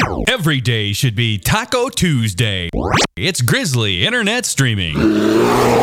Every day should be Taco Tuesday. It's Grizzly Internet Streaming.